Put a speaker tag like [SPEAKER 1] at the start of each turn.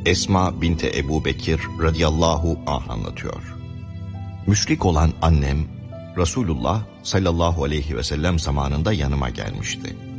[SPEAKER 1] Esma binti Ebu Bekir radıyallahu anh anlatıyor. Müşrik olan annem, Resulullah sallallahu aleyhi ve sellem zamanında yanıma gelmişti.